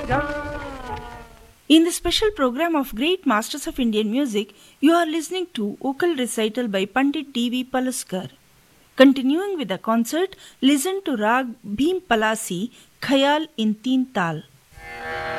In the special program of Great Masters of Indian Music, you are listening to vocal recital by Pandit D.V. Palaskar. Continuing with the concert, listen to Rag Bhim Palasi, Khayal in Teen Tal.